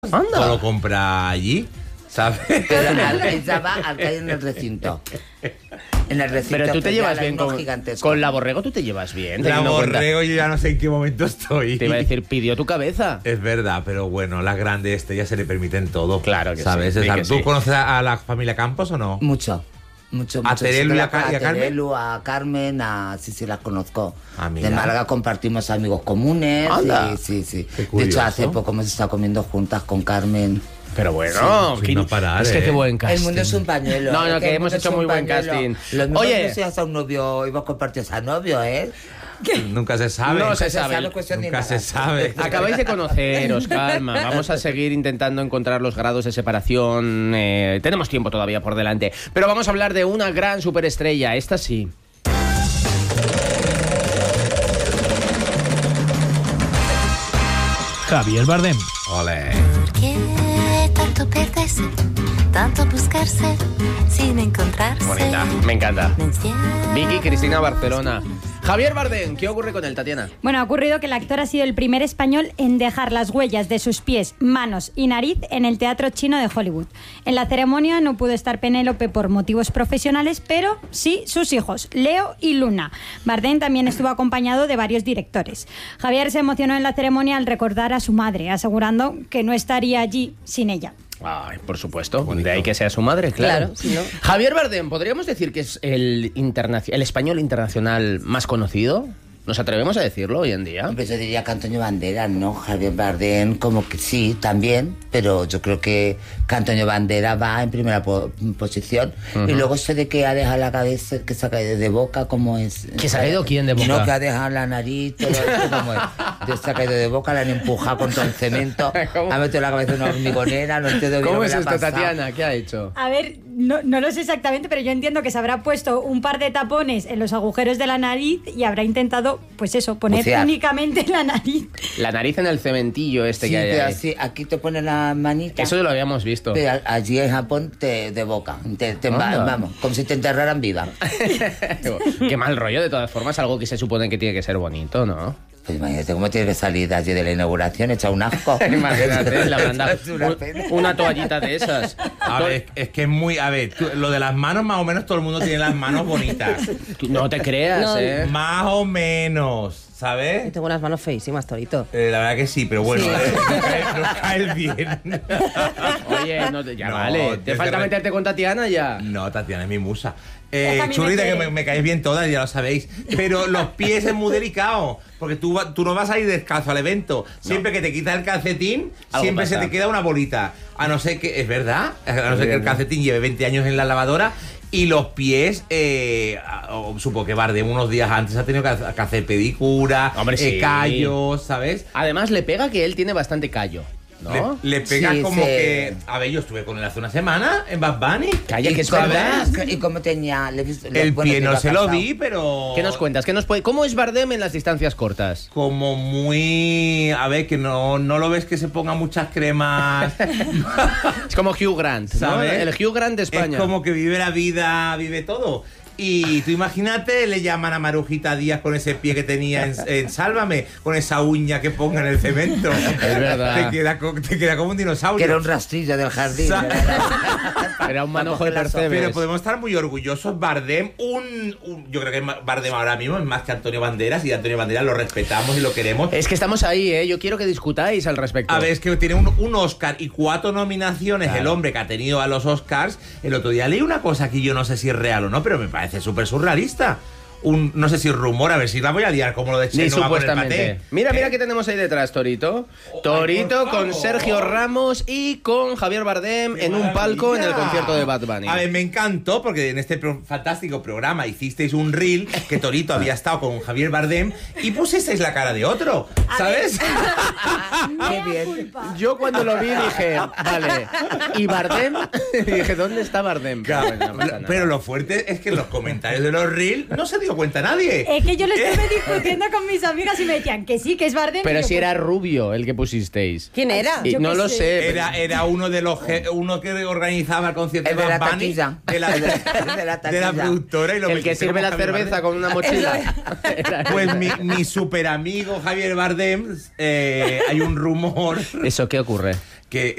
Anda. Todo lo compra allí, ¿sabes? Pero ella va al que hay en el recinto. En el recinto. Pero tú te llevas hay bien unos con gigantescos. la Borrego, tú te llevas bien. La teniendo en cuenta- Borrego yo ya no sé en qué momento estoy. Te iba a decir, pidió tu cabeza. Es verdad, pero bueno, las grandes ya se le permiten todo. Claro que ¿sabes? sí, O sea, que ¿tú sí. conoces a la familia Campos o no? Mucho. ¿A Terelu y a A Carmen? Terelu, a Carmen, sí, las conozco. Ah, mira. De Málaga compartimos amigos comunes. Anda. Sí. Qué De curioso. hecho, hace poco hemos estado comiendo juntas con Carmen. Pero bueno, sin no parar, es que qué buen casting. El mundo es un pañuelo. No, es que el hemos mundo hecho es un muy buen pañuelo. casting. Lo mismo Oye. que seas a un novio y vos compartías a novio, ¿eh? Nunca se sabe. No se Se sabe. cuestión ni Nunca nada. se sabe. Acabáis de conoceros, calma. Vamos a seguir intentando encontrar los grados de separación. Tenemos tiempo todavía por delante. Pero vamos a hablar de una gran superestrella. Esta sí. Javier Bardem. Ole. ¿Por qué tanto perderse, tanto buscarse sin encontrarse? Bonita, me encanta. Me encierra Vicky Cristina Barcelona. Javier Bardem, ¿qué ocurre con él, Tatiana? Bueno, ha ocurrido que el actor ha sido el primer español en dejar las huellas de sus pies, manos y nariz en el Teatro Chino de Hollywood. En la ceremonia no pudo estar Penélope por motivos profesionales, pero sí sus hijos, Leo y Luna. Bardem también estuvo acompañado de varios directores. Javier se emocionó en la ceremonia al recordar a su madre, asegurando que no estaría allí sin ella. Ay, por supuesto. De ahí que sea su madre, claro. Claro, si no. Javier Bardem, ¿podríamos decir que es el español internacional más conocido? ¿Nos atrevemos a decirlo hoy en día? Hombre, yo diría que Antonio Banderas, ¿no? Javier Bardem, como que sí, también, pero yo creo que Antonio Banderas va en primera posición. Y luego sé de que ha dejado la cabeza, que se ha caído de boca, ¿cómo es? ¿Que se ha caído quién de boca? No, que ha dejado la nariz, todo esto, ¿cómo es? Se ha caído de boca, la han empujado contra el cemento, ¿Cómo? ha metido la cabeza en una hormigonera, no entiendo bien ¿Cómo lo que es le ha esto, pasado. Tatiana? ¿Qué ha hecho? A ver, no lo sé exactamente, pero yo entiendo que se habrá puesto un par de tapones en los agujeros de la nariz y habrá intentado, pues eso, poner Bucear. únicamente la nariz. La nariz en el cementillo este Sí, que hay pero ahí. así, aquí te ponen la manita. Eso lo habíamos visto. Pero allí en Japón de boca, Anda. vamos, como si te enterraran viva. Qué mal rollo, de todas formas, algo que se supone que tiene que ser bonito, ¿no? Pues imagínate cómo tiene que salir de allí de la inauguración, echa un asco. Imagínate, le habrán dado Es una pena. una toallita de esas. A ver, es que es muy... A ver, lo de las manos, más o menos todo el mundo tiene las manos bonitas. Tú no te creas, No. ¿eh? Más o menos, ¿sabes? Tengo unas manos feísimas, Torito. La verdad que sí, pero bueno, Sí. nos caes bien. Oye, ya No, vale. ¿Te desde falta re- meterte con Tatiana ya? No, Tatiana es mi musa. Esta a mí me Churrita, que quiere. me caéis bien todas, ya lo sabéis. Pero los pies es muy delicado. Porque tú no vas a ir descalzo al evento. Siempre que te quitas el calcetín, Algo siempre pasa. se te queda una bolita. A no ser que, es verdad, a no ser que el calcetín lleve 20 años en la lavadora. Y los pies, supongo que Bardem unos días antes ha tenido que hacer pedicura, Hombre, sí. callos, ¿sabes? Además, le pega que él tiene bastante callo, ¿no? Le pega Sí, como sí. que... A ver, yo estuve con él hace una semana en Bad Bunny. Calla, que es cómo- verdad. ¿Y cómo tenía? El pie no se lo vi, pero... ¿Qué nos cuentas? ¿Cómo es Bardem en las distancias cortas? Como muy... A ver, que no lo ves que se ponga muchas cremas... Es como Hugh Grant, ¿no? ¿Sabes? El Hugh Grant de España. Es como que vive la vida, vive todo. Y tú imagínate, le llaman a Marujita Díaz con ese pie que tenía en Sálvame, con esa uña que ponga en el cemento. Es verdad. Te queda como un dinosaurio. Que era un rastrillo del jardín. Sa- ¿verdad? Era un manojo de Para coger la percebes. Pero podemos estar muy orgullosos. Bardem, yo creo que Bardem ahora mismo es más que Antonio Banderas, y Antonio Banderas lo respetamos y lo queremos. Es que estamos ahí, ¿eh? Yo quiero que discutáis al respecto. A ver, es que tiene un Oscar y 4 nominaciones, Claro. el hombre que ha tenido a los Oscars. El otro día leí una cosa que yo no sé si es real o no, pero me parece súper surrealista. No sé si rumor, a ver si la voy a liar como lo de Ni Chenoa con el supuestamente. paté. Mira que tenemos ahí detrás, Torito. Torito por con favor. Sergio Ramos y con Javier Bardem ¡Qué en un palco en el maravilla! concierto de Bad Bunny. A ver, me encantó porque en este fantástico programa hicisteis un reel que Torito había estado con Javier Bardem y pusisteis la cara de otro, ¿sabes? Qué bien. Culpa. Yo cuando lo vi dije, vale, ¿y Bardem? Dije, ¿dónde está Bardem? Claro, no pasa nada. pero lo fuerte es que en los comentarios de los reels no se dio cuenta nadie. Es que yo lo estuve discutiendo con mis amigas y me decían que sí, que es Bardem. Pero y yo, si pues, era rubio el que pusisteis. ¿Quién era? Y Yo no qué lo sé. sé. Era uno de los uno que organizaba el concierto El de la Bad Bunny, taquilla. de la, El de la de la taquilla. productora, y lo El que metiste sirve como la Javier cerveza Bardem. con una mochila. Era- Pues mi super amigo Javier Bardem, hay un rumor ¿Eso qué ocurre? que